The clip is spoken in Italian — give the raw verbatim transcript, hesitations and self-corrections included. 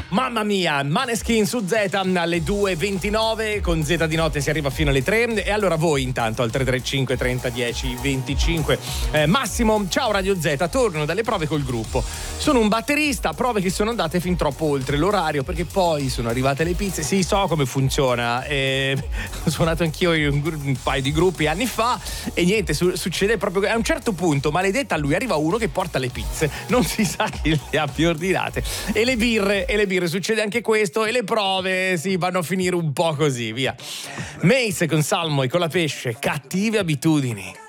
Mamma mia, Maneskin su Z alle due e ventinove, con Z di notte si arriva fino alle tre. E allora voi intanto al tre tre cinque trenta dieci venticinque. eh, Massimo, ciao Radio Z, torno dalle prove col gruppo, sono un batterista, prove che sono andate fin troppo oltre l'orario perché poi sono arrivate le pizze. Sì, so come funziona, eh, ho suonato anch'io in un, un paio di gruppi anni fa e niente, su, succede proprio che a un certo punto, maledetta, a lui arriva uno che porta le pizze, non si sa chi le abbia ordinate, e le birre, e le birre, succede anche questo, e le prove si sì, vanno a finire un po' così, via. Mace con Salmo e con la pesce, cattive abitudini.